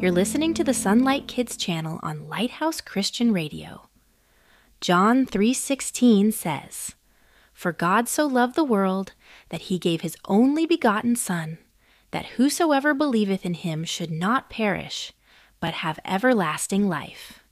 You're listening to the Sunlight Kids channel on Lighthouse Christian Radio. John 3:16 says, "For God so loved the world that he gave his only begotten Son, that whosoever believeth in him should not perish, but have everlasting life."